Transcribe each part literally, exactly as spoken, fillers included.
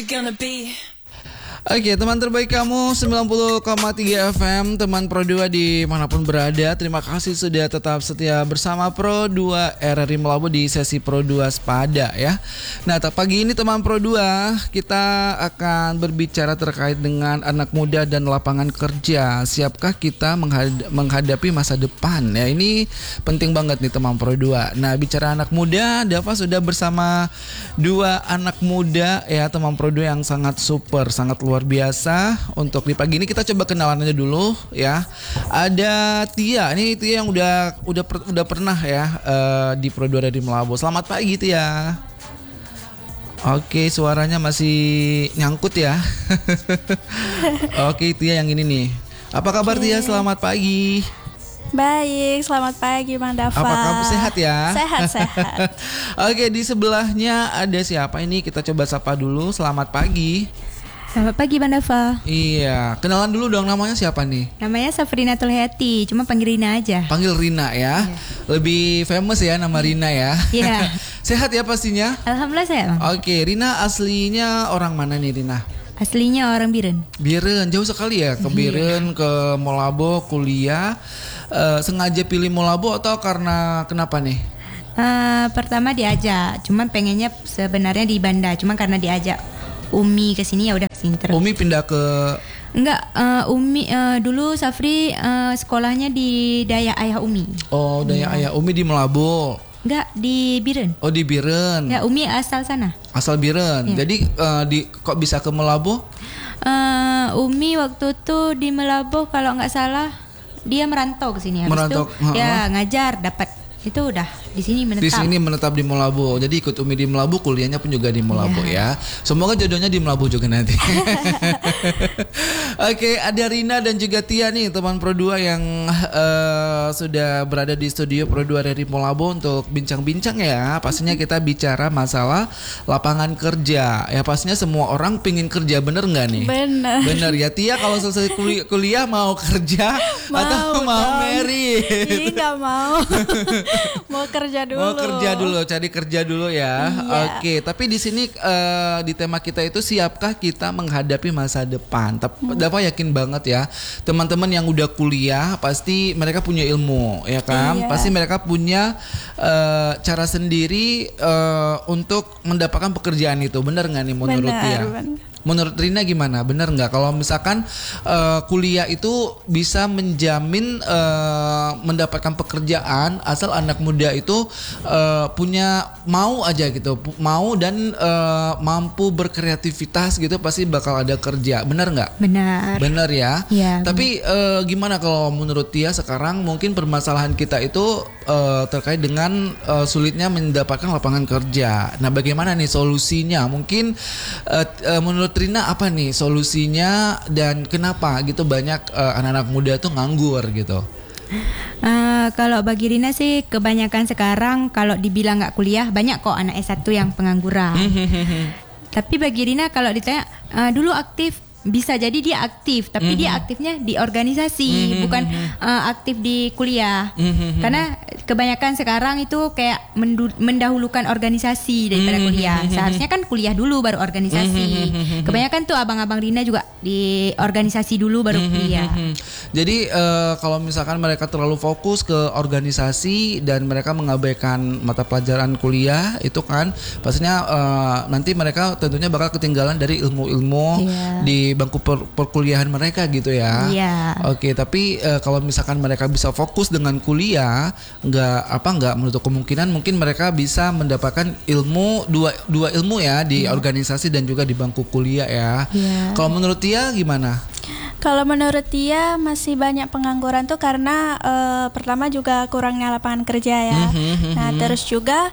you gonna be? Oke, teman terbaik kamu sembilan puluh koma tiga F M, teman Pro dua dimanapun berada. Terima kasih sudah tetap setia bersama Pro dua R R I Melabu di sesi Pro dua Sepada ya. Nah, pagi ini teman Pro dua kita akan berbicara terkait dengan anak muda dan lapangan kerja. Siapkah kita menghad- menghadapi masa depan? Ya, ini penting banget nih teman Pro dua. Nah, bicara anak muda, Dava sudah bersama dua anak muda ya teman Pro dua yang sangat super, sangat luar luar biasa. Untuk di pagi ini kita coba kenalan aja dulu ya. Ada Tia, ini Tia yang udah udah per, udah pernah ya uh, di Pro dua R R I Melabu. Selamat pagi Tia. Oke, suaranya masih nyangkut ya. Oke Tia yang ini nih. Apa kabar Tia? Selamat pagi. Baik, selamat pagi Bang Dava. Apa kamu sehat ya? Sehat-sehat. Oke, di sebelahnya ada siapa ini? Kita coba sapa dulu. Selamat pagi. Selamat pagi Bang Dava. Iya, kenalan dulu dong, namanya siapa nih? Namanya Safrina Tulhayati, cuma panggil Rina aja. Panggil Rina ya. Yeah. Lebih famous ya nama Rina ya. Iya. Yeah. Sehat ya pastinya? Alhamdulillah sehat Bang. Oke, Rina aslinya orang mana nih Rina? Aslinya orang Biren. Biren, jauh sekali ya ke Biren, ke Molabo kuliah. Uh, sengaja pilih Molabo atau karena kenapa nih? Uh, pertama diajak, cuman pengennya sebenarnya di Banda, cuman karena diajak Umi kesini ya udah kesini terus. Umi pindah ke enggak, uh, Umi uh, dulu Safri uh, sekolahnya di Dayak Ayah Umi. Oh, Dayak Ayah Umi di Melabo. Enggak, di Biren. Oh, di Biren. Ya, Umi asal sana. Asal Biren. Ya. Jadi uh, di kok bisa ke Melabo? Uh, Umi waktu itu di Melabo kalau nggak salah dia merantau ke sini. Merantau. Itu, ya ngajar dapat. Itu udah di sini menetap. Di sini menetap di Molabo. Jadi ikut Umi di Molabo, kuliahnya pun juga di Molabo ya. ya. Semoga jodohnya di Molabo juga nanti. Oke, ada Rina dan juga Tia nih teman Pro dua yang uh, sudah berada di studio Pro dua R R I Molabo untuk bincang-bincang ya. Pastinya kita bicara masalah lapangan kerja. Ya pastinya semua orang pingin kerja, bener nggak nih? Bener. Bener ya Tia, kalau selesai kuliah, kuliah mau kerja mau atau mau married? Iya nggak mau. Mau kerja dulu. Mau kerja dulu, cari kerja dulu ya. Iya. Oke, tapi di sini uh, di tema kita itu siapkah kita menghadapi masa depan? Tapi Dava yakin banget ya, teman-teman yang udah kuliah pasti mereka punya ilmu, ya kan? Iya. Pasti mereka punya uh, cara sendiri uh, untuk mendapatkan pekerjaan itu. Benar nggak nih menurut benar, dia? Benar. Menurut Rina gimana? Benar nggak kalau misalkan uh, kuliah itu bisa menjamin uh, mendapatkan pekerjaan asal anak muda itu uh, punya mau aja gitu, mau dan uh, mampu berkreativitas gitu, pasti bakal ada kerja. Benar nggak? Benar. Benar ya. Ya. Tapi uh, gimana kalau menurut Tia sekarang mungkin permasalahan kita itu uh, terkait dengan uh, sulitnya mendapatkan lapangan kerja. Nah, bagaimana nih solusinya? Mungkin uh, uh, menurut Rina apa nih solusinya dan kenapa gitu banyak uh, anak-anak muda tuh nganggur gitu? Uh, kalau bagi Rina sih kebanyakan sekarang kalau dibilang nggak kuliah banyak kok anak S satu yang pengangguran. Tapi bagi Rina kalau ditanya uh, dulu aktif, bisa jadi dia aktif, tapi mm-hmm. dia aktifnya di organisasi, mm-hmm. bukan uh, aktif di kuliah. Mm-hmm. Karena kebanyakan sekarang itu kayak mendu- mendahulukan organisasi daripada mm-hmm. kuliah. Seharusnya kan kuliah dulu baru organisasi. Mm-hmm. Kebanyakan tuh abang-abang Rina juga di organisasi dulu baru kuliah. Mm-hmm. Jadi uh, kalau misalkan mereka terlalu fokus ke organisasi dan mereka mengabaikan mata pelajaran kuliah itu kan pastinya uh, nanti mereka tentunya bakal ketinggalan dari ilmu-ilmu yeah. di bangku per- perkuliahan mereka gitu ya. Iya. Oke, tapi uh, kalau misalkan mereka bisa fokus dengan kuliah, nggak apa nggak menutup kemungkinan mungkin mereka bisa mendapatkan ilmu dua dua ilmu ya di yeah. organisasi dan juga di bangku kuliah ya. Yeah. Kalau menurut Tia gimana? Kalau menurut Tia masih banyak pengangguran tuh karena uh, pertama juga kurangnya lapangan kerja ya. Mm-hmm. Nah terus juga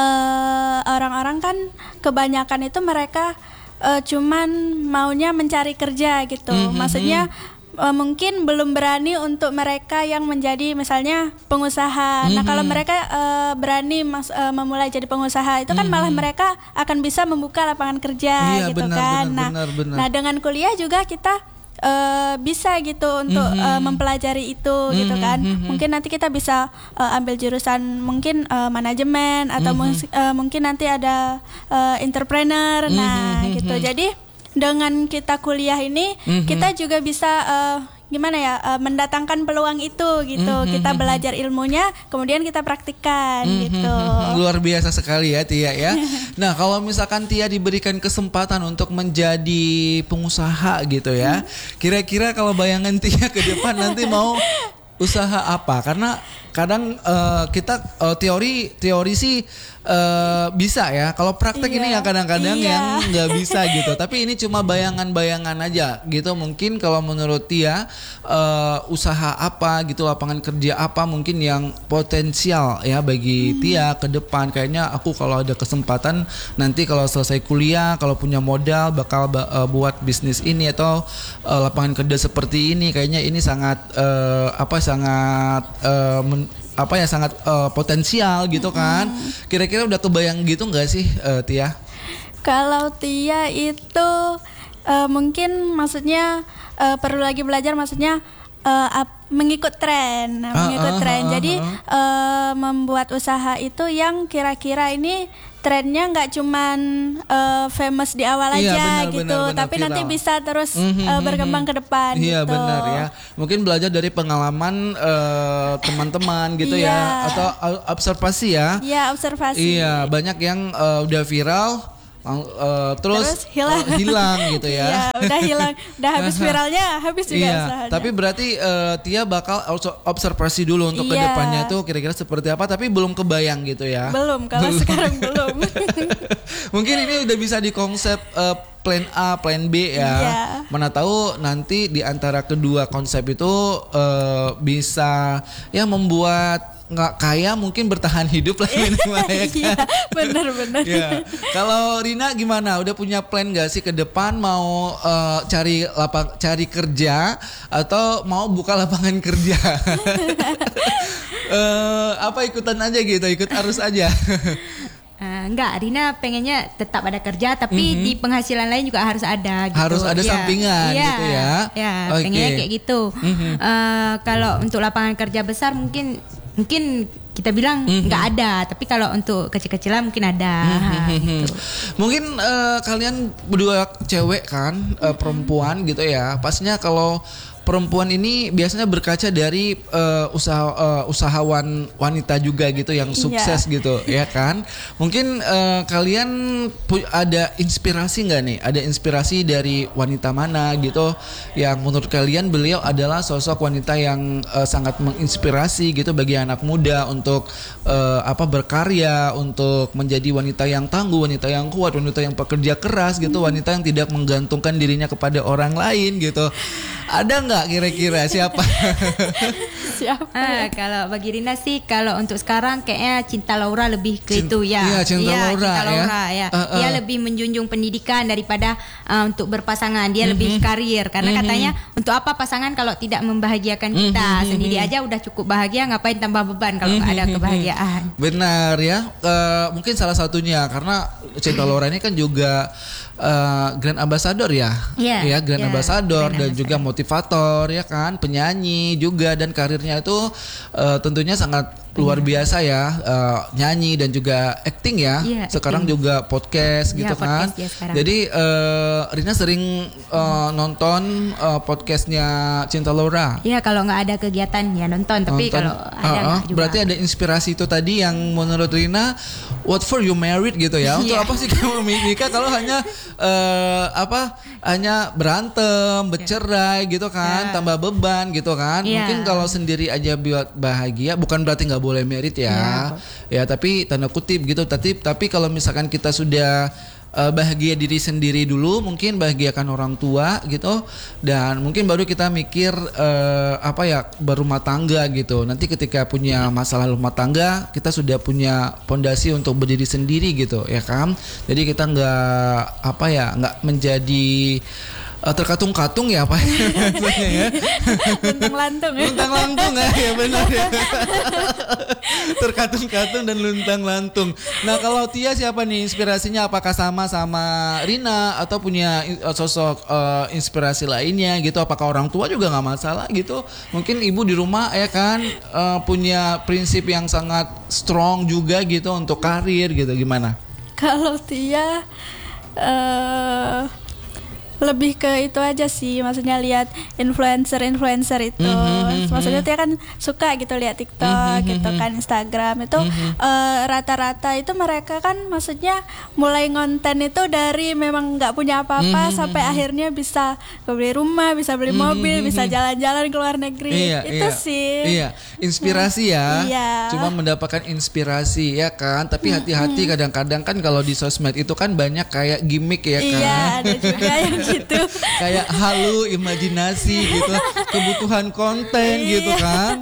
uh, orang-orang kan kebanyakan itu mereka Uh, cuman maunya mencari kerja gitu, mm-hmm. maksudnya uh, mungkin belum berani untuk mereka yang menjadi misalnya pengusaha. Mm-hmm. Nah kalau mereka uh, berani mas, uh, memulai jadi pengusaha itu kan mm-hmm. malah mereka akan bisa membuka lapangan kerja iya, gitu benar, kan. Benar, nah, benar, benar. nah dengan kuliah juga kita uh, bisa gitu untuk Mhm. uh, mempelajari itu gitu kan. Mhm. Mungkin nanti kita bisa uh, ambil jurusan mungkin uh, manajemen atau Mhm. mus- uh, mungkin nanti ada uh, entrepreneur. Nah, Mhm. gitu. Jadi dengan kita kuliah ini Mhm. kita juga bisa uh, gimana ya uh, mendatangkan peluang itu gitu. Mhm. Kita belajar ilmunya, kemudian kita praktikkan gitu. Luar biasa sekali ya Tia ya. Nah kalau misalkan Tia diberikan kesempatan untuk menjadi pengusaha gitu ya, kira-kira kalau bayangan Tia ke depan nanti mau usaha apa? Karena kadang uh, kita uh, teori teori sih uh, bisa ya. Kalau praktek Iya. ini yang kadang-kadang Iya. yang nggak bisa gitu. Tapi ini cuma bayangan-bayangan aja gitu. Mungkin kalau menurut Tia uh, usaha apa gitu, lapangan kerja apa mungkin yang potensial ya bagi Hmm. Tia ke depan. Kayaknya aku kalau ada kesempatan nanti kalau selesai kuliah, kalau punya modal bakal ba- uh, buat bisnis ini atau uh, lapangan kerja seperti ini. Kayaknya ini sangat uh, apa sangat uh, men- apa ya sangat uh, potensial gitu kan. Kira-kira udah kebayang gitu nggak sih uh, Tia? Kalau Tia itu uh, mungkin maksudnya uh, perlu lagi belajar, maksudnya uh, ap- mengikut tren, Nah, Ah, mengikut ah, tren. ah, Jadi ah. uh, membuat usaha itu yang kira-kira ini trennya nggak cuman uh, famous di awal Iya, aja benar, gitu, benar, benar, tapi nanti viral. bisa terus Mhm, uh, mhm, berkembang mhm. ke depan. Iya gitu. benar ya. Mungkin belajar dari pengalaman eh, teman-teman gitu Iya. ya atau uh, observasi ya. Iya, observasi. Iya, banyak yang uh, udah viral lang- uh, terus, Terus hilang. uh, hilang gitu Iya, ya. udah hilang, udah habis viralnya, habis juga Iya, usahanya. tapi berarti uh, Tia bakal also observasi dulu untuk Iya. kedepannya tuh kira-kira seperti apa, tapi belum kebayang gitu ya. Belum, kalau Belum. sekarang belum. Mungkin ini udah bisa di konsep uh, plan A, plan B ya. Iya. Mana tahu nanti di antara kedua konsep itu uh, bisa ya membuat nggak kaya mungkin bertahan hidup lah minimal ya kan. Iya, benar-benar. Ya. Kalau Rina gimana? Udah punya plan gak sih ke depan mau uh, cari lapang cari kerja atau mau buka lapangan kerja? Eh, apa ikutan aja gitu, ikut arus aja. Uh, enggak, Rina pengennya tetap ada kerja, tapi di penghasilan lain juga harus ada. Gitu. Harus ada Iya. sampingan Iya. gitu ya. Ya, Oke. pengennya kayak gitu. Uh, kalau untuk lapangan kerja besar mungkin mungkin kita bilang nggak ada, tapi kalau untuk kecil-kecilan mungkin ada. gitu. Mungkin eh, kalian berdua cewek kan, eh, perempuan gitu ya. Pastinya kalau perempuan ini biasanya berkaca dari eh, usaha eh, usahawan wanita juga gitu yang sukses gitu ya kan. Mungkin eh, kalian pu- ada inspirasi nggak nih? Ada inspirasi dari wanita mana gitu yang menurut kalian beliau adalah sosok wanita yang eh, sangat menginspirasi gitu bagi anak muda untuk eh, apa berkarya, untuk menjadi wanita yang tangguh, wanita yang kuat, wanita yang pekerja keras gitu, wanita yang tidak menggantungkan dirinya kepada orang lain gitu. Ada nggak kira-kira siapa? Siapa? Ah, kalau bagi Rina sih, kalau untuk sekarang kayaknya Cinta Laura lebih ke Cin- itu ya. iya, Cinta Laura, Cinta ya. Laura ya. Uh, uh. Dia lebih menjunjung pendidikan daripada uh, untuk berpasangan. Dia lebih karir karena katanya untuk apa pasangan kalau tidak membahagiakan kita sendiri aja udah cukup bahagia, ngapain tambah beban kalau nggak ada kebahagiaan. Benar ya. Eh, mungkin salah satunya karena Cinta Laura ini kan juga eh, Grand Ambassador ya. Iya, Ya, Grand iya, Ambassador Grand dan juga motivator ya kan, penyanyi juga, dan karirnya itu eh, tentunya sangat luar biasa ya, eh, nyanyi dan juga acting ya. Iya, Sekarang acting. juga podcast Iya, gitu kan. podcast dia sekarang. Jadi eh, Rina sering eh, nonton eh, podcastnya Cinta Laura. Iya, kalau nggak ada kegiatan ya nonton, tapi Nonton. kalau Ah, ada ah. nggak juga. Berarti ada inspirasi itu tadi yang menurut Rina, what for you married gitu ya? Untuk Iya. apa sih kamu menikah kalau hanya eh, apa? Hanya berantem, bercerai gitu kan, Iya. tambah beban gitu kan? Iya. Mungkin kalau sendiri aja buat bahagia, bukan berarti nggak boleh married ya. Ya, tapi tanda kutip gitu. Tapi tapi kalau misalkan kita sudah eh, bahagia diri sendiri dulu, mungkin bahagiakan orang tua gitu, dan mungkin baru kita mikir eh, apa ya berumah tangga gitu. Nanti ketika punya masalah rumah tangga, kita sudah punya pondasi untuk berdiri sendiri gitu ya kan. Jadi kita nggak apa ya nggak menjadi uh, terkatung-katung ya apa ya? Luntang-lantung ya. Luntang-lantung ya, ya benar ya. Terkatung-katung dan luntang-lantung. Nah kalau Tia siapa nih inspirasinya? Apakah sama sama Rina atau punya sosok uh, inspirasi lainnya gitu? Apakah orang tua juga nggak masalah gitu? Mungkin ibu di rumah ya kan uh, punya prinsip yang sangat strong juga gitu untuk karir gitu, gimana? Kalau Tia uh, lebih ke itu aja sih, maksudnya lihat influencer-influencer itu, mm-hmm, maksudnya Tia kan suka gitu lihat TikTok, mm-hmm, gitu kan Instagram itu, mm-hmm. uh, rata-rata itu mereka kan maksudnya mulai ngonten itu dari memang nggak punya apa-apa, mm-hmm, sampai akhirnya bisa beli rumah, bisa beli mobil, mm-hmm, bisa jalan-jalan ke luar negeri, iya, itu iya, sih. Iya, inspirasi ya, iya. Cuma mendapatkan inspirasi ya kan, tapi hati-hati mm-hmm. kadang-kadang kan kalau di sosmed itu kan banyak kayak gimmick ya kan. Iya, ada juga yang gitu. Kayak halu, imajinasi gitu, kebutuhan konten gitu kan.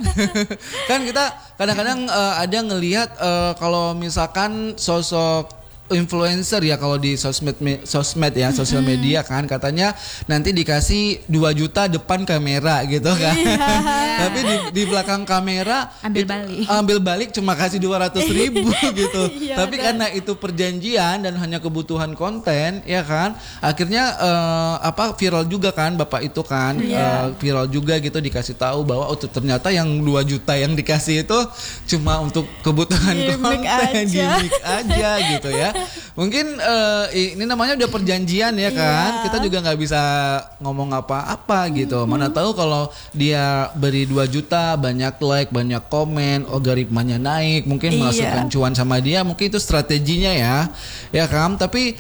Kan kita kadang-kadang uh, ada ngelihat uh, kalau misalkan sosok influencer ya kalau di sosmed sosmed ya sosial media kan katanya nanti dikasih dua juta depan kamera gitu kan. Iya. Tapi di, di belakang kamera ambil it, balik ambil balik cuma kasih dua ratus ribu gitu. Iya, tapi bener. Karena itu perjanjian dan hanya kebutuhan konten ya kan akhirnya uh, apa viral juga kan bapak itu kan. Iya. uh, viral juga gitu dikasih tahu bahwa oh ternyata yang dua juta yang dikasih itu cuma untuk kebutuhan gimmick konten aja. gimmick aja gitu ya. Mungkin uh, ini namanya udah perjanjian ya kan. Iya. Kita juga nggak bisa ngomong apa-apa gitu. Mm-hmm. Mana tahu kalau dia beri dua juta, banyak like, banyak komen, algoritmanya naik, mungkin iya. masukkan cuan sama dia, mungkin itu strateginya ya. Ya kan? Tapi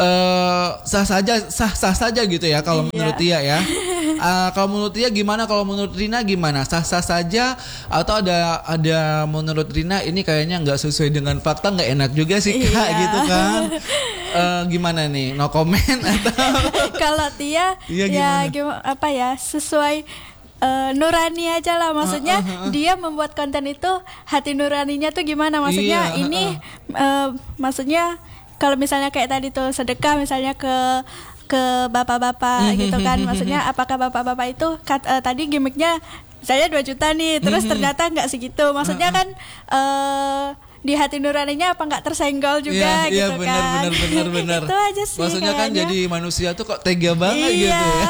uh, sah saja sah-sah saja gitu ya kalau iya. menurut dia ya. Uh, kalau menurut dia gimana? Kalau menurut Rina gimana? Sah-sah saja atau ada ada menurut Rina ini kayaknya nggak sesuai dengan fakta, nggak enak juga sih Kak iya. gitu kan? Uh, gimana nih? No comment atau? Kalau Tia iya, ya gimana, apa ya sesuai uh, nurani aja lah, maksudnya uh, uh, uh. dia membuat konten itu hati nuraninya tuh gimana? Maksudnya iya, ini uh, uh. Uh, maksudnya kalau misalnya kayak tadi tuh sedekah misalnya ke ke bapak-bapak gitu kan, maksudnya apakah bapak-bapak itu kat, uh, tadi gimmicknya saya dua juta nih terus ternyata nggak segitu, maksudnya kan uh, di hati nuraninya apa nggak tersenggol juga iya, gitu iya, benar, kan. benar, benar, benar. Itu aja sih maksudnya kayaknya. Kan jadi manusia tuh kok tega banget iya. gitu ya.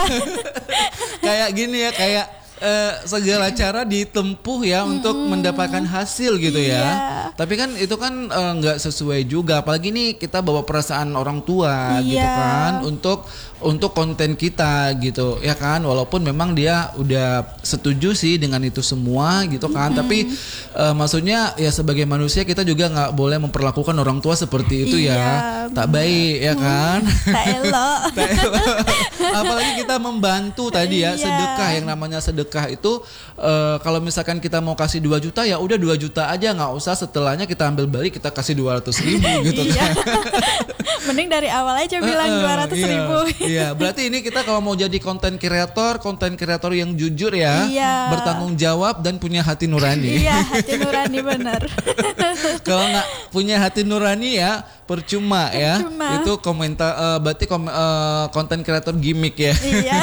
Kayak gini ya, kayak Uh, segala cara ditempuh ya mm-hmm. untuk mendapatkan hasil gitu ya. Iya. Tapi kan itu kan nggak uh, sesuai juga. Apalagi nih kita bawa perasaan orang tua iya. gitu kan untuk untuk konten kita gitu ya kan. Walaupun memang dia udah setuju sih dengan itu semua gitu kan. Mm-hmm. Tapi uh, maksudnya ya sebagai manusia kita juga nggak boleh memperlakukan orang tua seperti itu iya, ya. Bener. Tak baik ya kan. Tak elok. Tak elok. Apalagi kita membantu tadi ya, iya. sedekah yang namanya sedekah itu uh, kalau misalkan kita mau kasih dua juta ya udah dua juta aja, nggak usah setelahnya kita ambil balik kita kasih dua ratus ribu gitu kan. Mending dari awal aja bilang dua ratus ribu. Iya, berarti ini kita kalau mau jadi konten kreator, konten kreator yang jujur ya, iya. bertanggung jawab dan punya hati nurani. Iya, hati nurani benar. Kalau nggak punya hati nurani ya percuma, percuma. ya. Itu komentar uh, berarti kom, uh, konten kreator gimmick ya. Iya.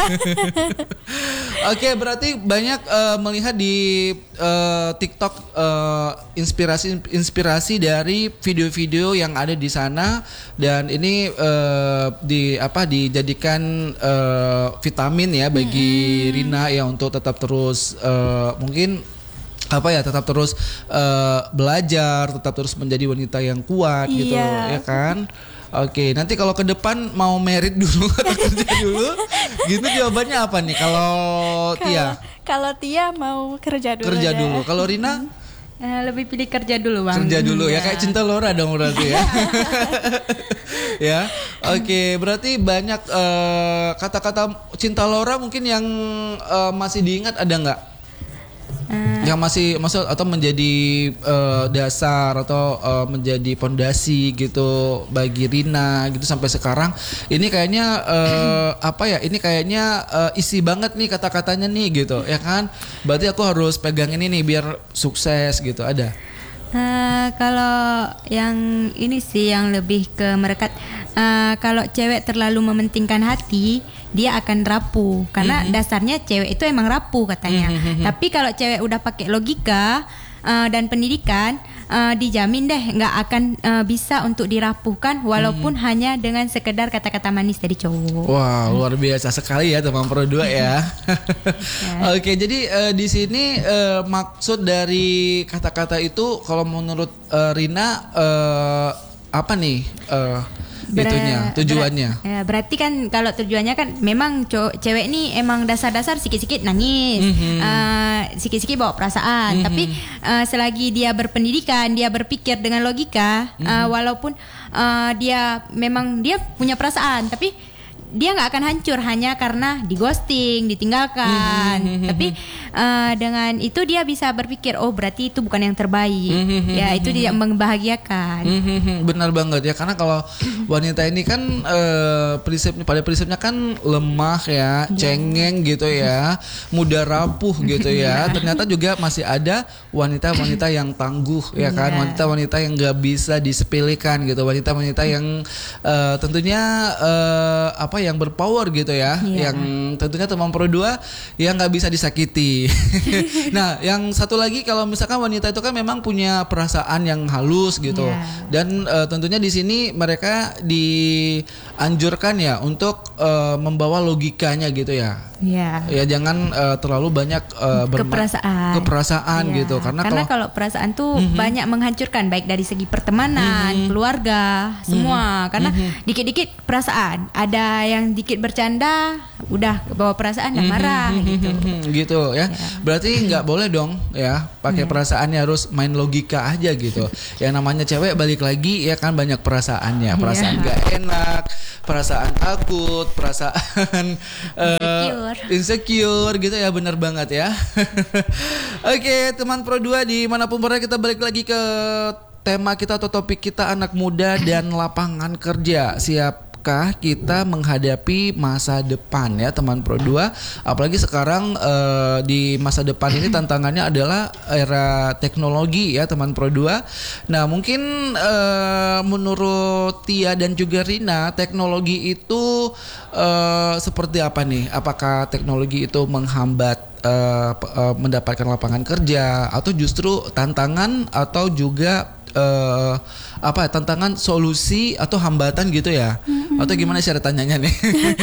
Oke, okay, berarti banyak uh, melihat di uh, TikTok uh, inspirasi-inspirasi dari video-video yang ada di sana dan ini uh, di apa dijadikan uh, vitamin ya bagi mm-hmm. Rina ya untuk tetap terus uh, mungkin apa ya tetap terus uh, belajar, tetap terus menjadi wanita yang kuat iya. gitu ya kan. Oke, nanti kalau ke depan mau merit dulu atau kerja dulu, gitu jawabannya apa nih kalau Tia? Kalau Tia mau kerja dulu. Kerja deh. dulu. Kalau Rina? Uh, lebih pilih kerja dulu bang. Kerja dulu ya, kayak Cinta Laura dong berarti ya. Ya, oke. Berarti banyak uh, kata-kata Cinta Laura mungkin yang uh, masih diingat ada nggak? Uh, yang masih maksud atau menjadi uh, dasar atau uh, menjadi pondasi gitu bagi Rina gitu sampai sekarang ini kayaknya uh, apa ya ini kayaknya uh, isi banget nih kata-katanya nih gitu ya kan, berarti aku harus pegang ini nih biar sukses gitu, ada Uh, kalau yang ini sih yang lebih ke merekat, uh, kalau cewek terlalu mementingkan hati, dia akan rapuh karena mm-hmm. dasarnya cewek itu emang rapuh katanya. Mm-hmm. Tapi kalau cewek udah pakai logika uh, dan pendidikan, uh, dijamin deh nggak akan uh, bisa untuk dirapuhkan walaupun mm-hmm. hanya dengan sekedar kata-kata manis dari cowok. Wah, wow, luar biasa sekali ya teman Pro dua ya. ya. Oke, jadi uh, di sini uh, maksud dari kata-kata itu kalau menurut uh, Rina uh, apa nih? Uh, Ber- itunya tujuannya ber- ya, berarti kan kalau tujuannya kan memang cow- cewek nih emang dasar-dasar sikit-sikit nangis, mm-hmm. uh, sikit-sikit bawa perasaan, mm-hmm. tapi uh, selagi dia berpendidikan, dia berpikir dengan logika, mm-hmm. uh, walaupun uh, dia memang dia punya perasaan, tapi dia nggak akan hancur hanya karena dighosting, ditinggalkan. Mm-hmm. Tapi uh, dengan itu dia bisa berpikir, oh berarti itu bukan yang terbaik. Mm-hmm. Ya itu dia membahagiakan. Mm-hmm. Benar banget ya, karena kalau wanita ini kan uh, prinsipnya pada prinsipnya kan lemah ya, yeah. cengeng gitu ya, mudah rapuh gitu ya. Ternyata juga masih ada wanita-wanita yang tangguh ya kan, yeah. wanita-wanita yang nggak bisa disepelekan gitu, wanita-wanita yang uh, tentunya uh, apa yang berpower gitu ya, yeah. yang tentunya teman Pro dua yang nggak bisa disakiti. Nah, yang satu lagi kalau misalkan wanita itu kan memang punya perasaan yang halus gitu, yeah. dan uh, tentunya di sini mereka dianjurkan ya untuk uh, membawa logikanya gitu ya. Yeah. Ya jangan uh, terlalu banyak uh, berma- keperasaan, keperasaan yeah. gitu, karena, karena kalau, kalau perasaan tuh mm-hmm. banyak menghancurkan baik dari segi pertemanan, mm-hmm. keluarga, semua. Mm-hmm. Karena mm-hmm. dikit-dikit perasaan, ada yang dikit bercanda, udah bawa perasaan dan marah mm-hmm. gitu. Mm-hmm. Gitu ya. Yeah. Berarti nggak boleh dong ya pakai yeah. perasaannya, harus main logika aja gitu. Yang namanya cewek balik lagi ya kan banyak perasaannya, perasaan yeah. gak enak, perasaan takut, perasaan insecure. Uh, insecure gitu ya, benar banget ya. Oke, teman Pro dua dimanapun berada, kita balik lagi ke tema kita atau topik kita, anak muda dan lapangan kerja. Siapkah kita menghadapi masa depan ya teman Pro dua? Apalagi sekarang uh, di masa depan ini tantangannya adalah era teknologi ya teman Pro dua. Nah mungkin uh, menurut Tia dan juga Rina, teknologi itu uh, seperti apa nih? Apakah teknologi itu menghambat uh, uh, mendapatkan lapangan kerja, atau justru tantangan, atau juga uh, apa tantangan, solusi, atau hambatan gitu ya? Mm-hmm. Atau gimana cara tanyanya nih?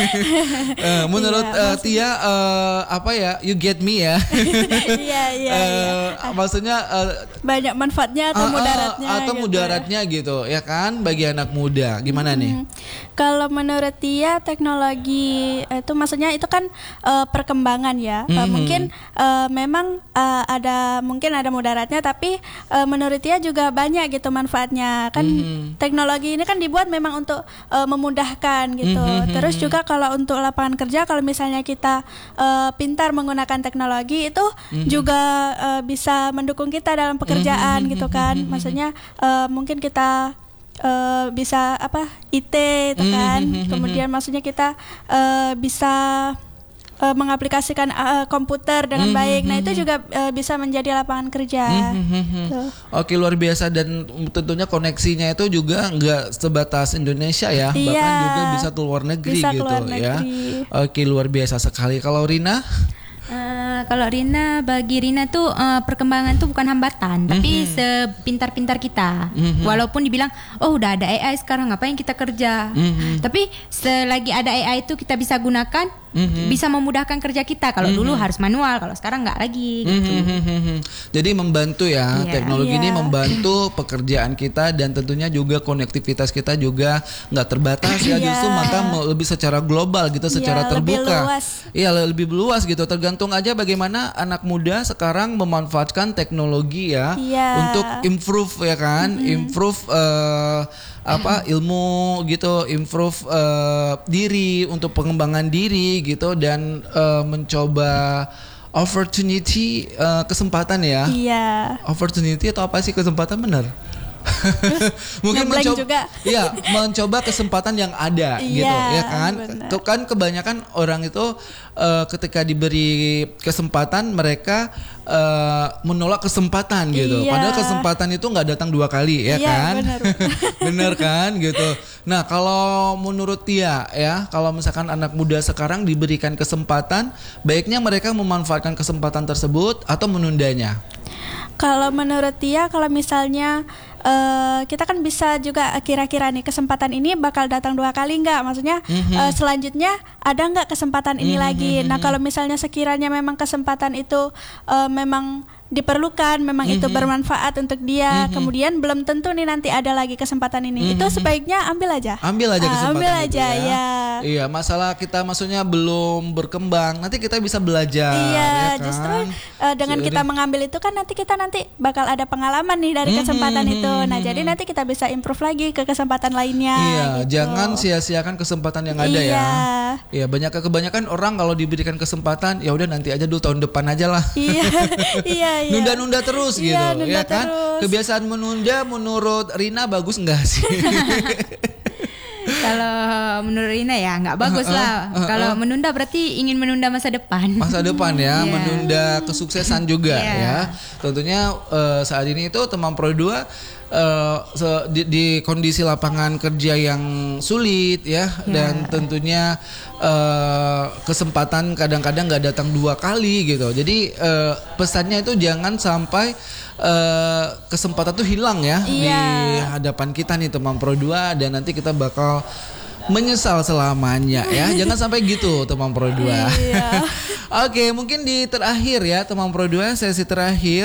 uh, menurut iya, uh, Tia uh, apa ya, you get me ya? Iya iya. uh, maksudnya uh, banyak manfaatnya atau uh, mudaratnya uh, atau gitu mudaratnya ya. Gitu ya kan bagi anak muda. Gimana hmm. nih? Kalau menurut Tia, teknologi itu maksudnya itu kan uh, perkembangan ya. Mm-hmm. Uh, mungkin uh, memang uh, ada mungkin ada mudaratnya, tapi uh, menurut Tia juga banyak gitu manfaatnya. Kan mm-hmm. teknologi ini kan dibuat memang untuk uh, memudahkan gitu. Mm-hmm. Terus juga kalau untuk lapangan kerja, kalau misalnya kita uh, pintar menggunakan teknologi itu mm-hmm. juga uh, bisa mendukung kita dalam pekerjaan mm-hmm. gitu kan. Maksudnya uh, mungkin kita Uh, bisa apa I T itu kan, mm-hmm. kemudian maksudnya kita uh, bisa uh, mengaplikasikan uh, komputer dengan mm-hmm. baik. Nah itu juga uh, bisa menjadi lapangan kerja. Mm-hmm. Oke, luar biasa, dan tentunya koneksinya itu juga nggak sebatas Indonesia ya, iya, bahkan juga bisa keluar negeri bisa gitu keluar negeri. Ya. Oke, luar biasa sekali. Kalau Rina? Uh, kalau Rina, bagi Rina tuh uh, perkembangan tuh bukan hambatan, mm-hmm. tapi sepintar-pintar kita. Mm-hmm. Walaupun dibilang, oh udah ada A I sekarang, ngapain kita kerja? Mm-hmm. Tapi selagi ada A I itu kita bisa gunakan, mm-hmm. bisa memudahkan kerja kita. Kalau mm-hmm. dulu harus manual, kalau sekarang nggak lagi. Gitu. Mm-hmm. Jadi membantu ya, yeah. teknologi yeah. ini membantu pekerjaan kita, dan tentunya juga konektivitas kita juga nggak terbatas ya. Yeah. Justru maka lebih secara global gitu, secara yeah, terbuka. Iya, lebih luas gitu. Tergantung aja bagaimana anak muda sekarang memanfaatkan teknologi ya, yeah. untuk improve ya kan, mm-hmm. improve uh, apa ilmu gitu, improve uh, diri untuk pengembangan diri gitu, dan uh, mencoba opportunity, uh, kesempatan ya. Iya. Opportunity atau apa sih, kesempatan benar? Mungkin Ngeblank mencoba juga. Iya, mencoba kesempatan yang ada gitu, Iya, ya kan? benar. Tuh kan kebanyakan orang itu uh, ketika diberi kesempatan mereka uh, menolak kesempatan gitu. Iya. Padahal kesempatan itu nggak datang dua kali, ya Iya, kan? benar. Bener kan gitu. Nah, kalau menurut Tia ya, kalau misalkan anak muda sekarang diberikan kesempatan, baiknya mereka memanfaatkan kesempatan tersebut atau menundanya? Kalau menurut Tia, kalau misalnya uh, kita kan bisa juga kira-kira nih kesempatan ini bakal datang dua kali nggak? Maksudnya mm-hmm. uh, selanjutnya ada nggak kesempatan ini mm-hmm. lagi? Nah kalau misalnya sekiranya memang kesempatan itu uh, memang diperlukan, memang mm-hmm. itu bermanfaat untuk dia, mm-hmm. kemudian belum tentu nih nanti ada lagi kesempatan ini. Mm-hmm. Itu sebaiknya ambil aja. Ambil aja kesempatan. Uh, ambil itu aja ya. ya. Iya, masalah kita maksudnya belum berkembang. Nanti kita bisa belajar. Iya, ya kan? justru uh, dengan Jadi, kita mengambil itu kan nanti kita nanti bakal ada pengalaman nih dari kesempatan mm-hmm. itu. Nah, jadi nanti kita bisa improve lagi ke kesempatan lainnya. Iya, gitu. jangan sia-siakan kesempatan yang ada iya. ya. Iya, banyak kebanyakan orang kalau diberikan kesempatan, ya udah nanti aja dulu tahun depan aja lah. Iya, iya, iya. Nunda-nunda terus iya, gitu, nunda ya kan? Terus. Kebiasaan menunda menurut Rina bagus enggak sih? Kalau menurut Rina ya nggak bagus lah. Uh, uh, uh, Kalau menunda berarti ingin menunda masa depan. Masa depan ya, yeah. menunda kesuksesan juga yeah. ya. Tentunya uh, saat ini itu teman Pro dua uh, di, di kondisi lapangan kerja yang sulit ya, yeah. dan tentunya uh, kesempatan kadang-kadang nggak datang dua kali gitu. Jadi uh, pesannya itu jangan sampai Uh, kesempatan tuh hilang ya iya. di hadapan kita nih teman Pro dua, dan nanti kita bakal menyesal selamanya ya. Jangan sampai gitu teman Pro dua. Iya. Oke, mungkin di terakhir ya teman Pro dua, sesi terakhir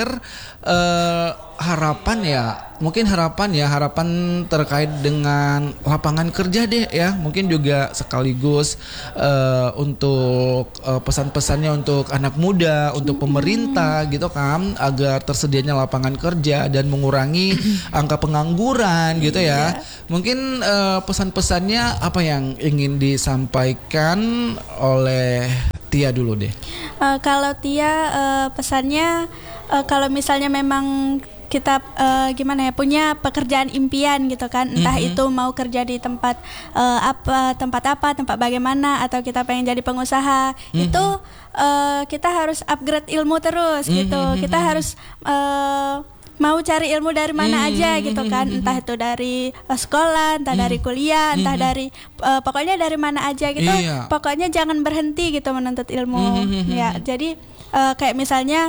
uh, harapan ya. Mungkin harapan ya, harapan terkait dengan lapangan kerja deh ya. Mungkin juga sekaligus uh, untuk uh, pesan-pesannya untuk anak muda, untuk pemerintah hmm. gitu kan, agar tersedianya lapangan kerja dan mengurangi angka pengangguran gitu ya. Mungkin uh, pesan-pesannya apa yang ingin disampaikan oleh Tia dulu deh. Uh, kalau Tia uh, pesannya uh, kalau misalnya memang kita uh, gimana ya, punya pekerjaan impian gitu kan, entah mm-hmm. itu mau kerja di tempat uh, apa tempat apa tempat bagaimana, atau kita pengen jadi pengusaha, mm-hmm. itu uh, kita harus upgrade ilmu terus mm-hmm. gitu. Kita harus uh, mau cari ilmu dari mana mm-hmm. aja gitu kan, entah itu dari uh, sekolah, entah mm-hmm. dari kuliah, entah mm-hmm. dari uh, pokoknya dari mana aja gitu. Iya. Pokoknya jangan berhenti gitu menuntut ilmu. Mm-hmm. Ya, jadi uh, kayak misalnya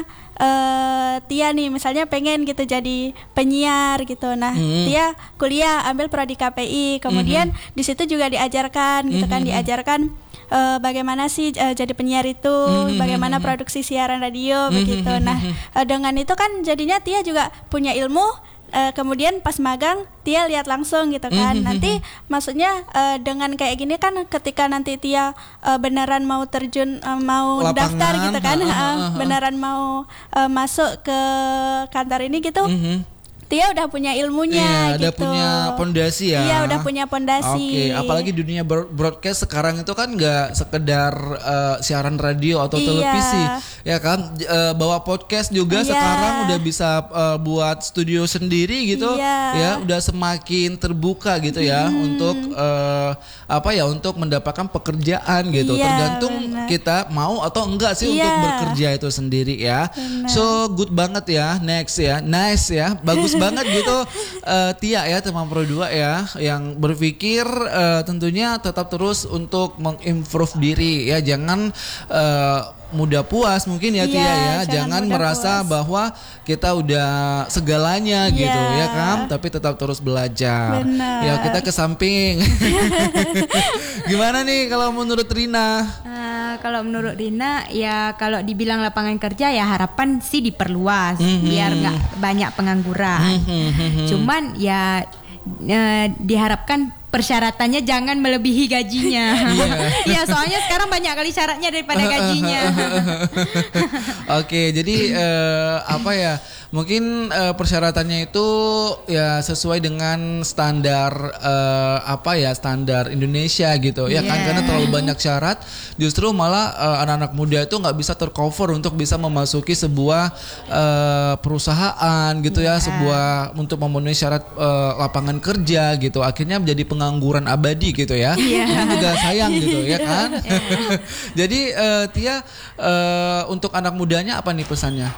Uh, Tia nih misalnya pengen gitu jadi penyiar gitu. Nah, mm-hmm. Tia kuliah ambil prodi K P I, kemudian mm-hmm. di situ juga diajarkan gitu kan, mm-hmm. diajarkan uh, bagaimana sih uh, jadi penyiar itu, mm-hmm. bagaimana produksi siaran radio mm-hmm. begitu. Nah, uh, dengan itu kan jadinya Tia juga punya ilmu. Uh, kemudian pas magang Tia lihat langsung gitu kan. Mm-hmm. Nanti maksudnya uh, dengan kayak gini kan, ketika nanti Tia uh, beneran mau terjun uh, mau lapangan, daftar gitu kan, uh, uh, uh, uh. beneran mau uh, masuk ke kantor ini gitu. Mm-hmm. Tia udah punya ilmunya, iya, gitu. Udah punya pondasi ya. Iya, udah punya pondasi. Oke, apalagi dunia broadcast sekarang itu kan nggak sekedar uh, siaran radio atau iya. televisi, ya kan? Uh, bawa podcast juga iya. sekarang udah bisa uh, buat studio sendiri gitu, iya. ya. Udah semakin terbuka gitu ya hmm. untuk uh, apa ya? Untuk mendapatkan pekerjaan gitu. Iya, tergantung bener. Kita mau atau enggak sih iya. untuk bekerja itu sendiri ya. Bener. So good banget ya, next ya, nice ya, bagus banget gitu uh, Tia ya teman Pro dua ya, yang berpikir uh, tentunya tetap terus untuk mengimprove diri ya, jangan uh, mudah puas mungkin ya, iya, Tia ya, jangan, jangan merasa puas. Bahwa kita udah segalanya iya. gitu ya kan, tapi tetap terus belajar. Bener. Ya kita ke samping. Gimana nih kalau menurut Rina? Uh, kalau menurut Rina ya, kalau dibilang lapangan kerja ya harapan sih diperluas mm-hmm. biar nggak banyak pengangguran. Mm-hmm. Cuman ya uh, diharapkan persyaratannya jangan melebihi gajinya. Ya soalnya sekarang banyak kali syaratnya daripada gajinya. Oke, jadi uh, apa ya? mungkin uh, persyaratannya itu ya sesuai dengan standar uh, apa ya standar Indonesia gitu ya kan, Yeah. karena terlalu banyak syarat justru malah uh, anak-anak muda itu nggak bisa tercover untuk bisa memasuki sebuah uh, perusahaan gitu ya, Yeah. sebuah untuk memenuhi syarat uh, lapangan kerja gitu, akhirnya menjadi pengangguran abadi gitu ya. Yeah. Ini juga sayang gitu ya kan. Jadi uh, Tia uh, untuk anak mudanya apa nih pesannya?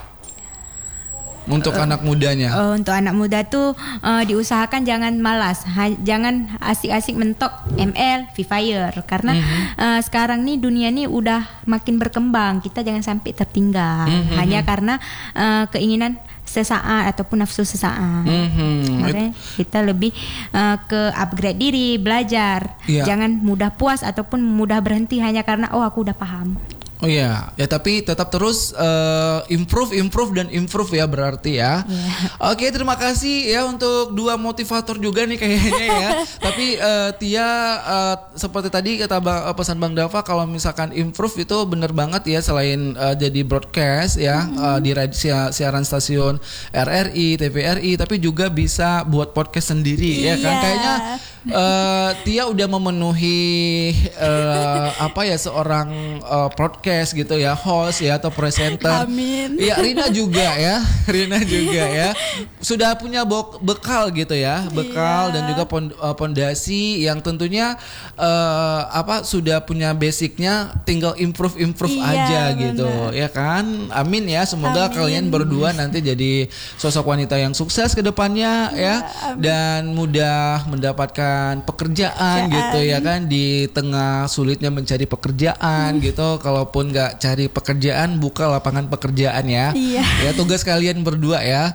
Untuk uh, anak mudanya. Uh, untuk anak muda tuh uh, diusahakan jangan malas, ha- jangan asik-asik mentok M L, Free Fire, karena mm-hmm. uh, sekarang nih dunia nih udah makin berkembang. Kita jangan sampai tertinggal mm-hmm. hanya karena uh, keinginan sesaat ataupun nafsu sesaat. Mm-hmm. Makanya kita lebih uh, ke upgrade diri, belajar. Yeah. Jangan mudah puas ataupun mudah berhenti hanya karena oh aku udah paham. Oh iya, ya tapi tetap terus uh, improve, improve dan improve ya berarti ya. Yeah. Oke, terima kasih ya untuk dua motivator juga nih kayaknya ya. Tapi uh, Tia uh, seperti tadi kata bang, uh, pesan Bang Dava, kalau misalkan improve itu bener banget ya, selain uh, jadi broadcast ya mm-hmm. uh, di radio, siaran stasiun R R I, T V R I, tapi juga bisa buat podcast sendiri yeah. ya kan. Kayaknya uh, Tia udah memenuhi uh, apa ya seorang uh, broadcast gitu ya, host ya atau presenter. Amin. Iya, Rina juga ya, Rina juga ya. Sudah punya bekal gitu ya, bekal iya. dan juga pondasi yang tentunya uh, apa sudah punya basicnya, tinggal improve improve iya, aja bener. Gitu ya kan. Amin ya, semoga Amin. Kalian berdua nanti jadi sosok wanita yang sukses ke depannya ya, ya dan mudah mendapatkan pekerjaan Jaan. Gitu ya kan, di tengah sulitnya mencari pekerjaan hmm. gitu. Kalaupun nggak cari pekerjaan, buka lapangan pekerjaan ya. Iya. Ya tugas kalian berdua ya.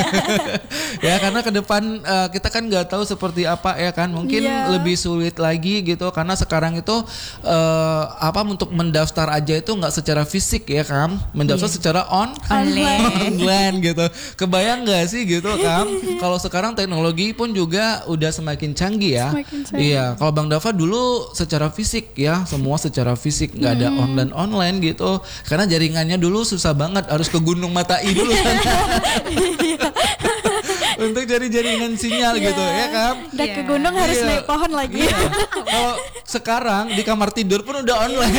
Ya karena ke depan uh, kita kan nggak tahu seperti apa ya kan, mungkin iya. lebih sulit lagi gitu karena sekarang itu uh, apa untuk mendaftar aja itu nggak secara fisik ya kan, mendaftar iya. secara on online. online gitu. Kebayang nggak sih gitu kan? Kalau sekarang teknologi pun juga udah semakin canggih ya. Semakin canggih. Iya. Kalau Bang Dava dulu secara fisik ya, semua secara fisik, nggak ada hmm. online online gitu, karena jaringannya dulu susah banget, harus ke Gunung Matai dulu untuk cari jaringan sinyal yeah. gitu ya kan. Udah yeah. ke gunung harus yeah. naik pohon lagi. Yeah. Kalau sekarang di kamar tidur pun udah online.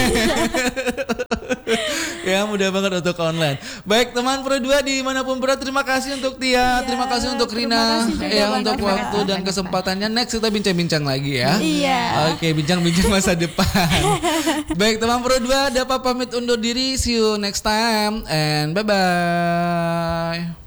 Ya mudah banget untuk online. Baik teman Pro dua dimanapun berada, terima kasih untuk Tia, yeah. terima kasih untuk Rina ya untuk Bang waktu Bang dan Bang kesempatannya. Next kita bincang-bincang lagi ya. Iya. Oke, bincang-bincang masa depan. Baik teman Pro dua, dapat pamit undur diri. See you next time and bye bye.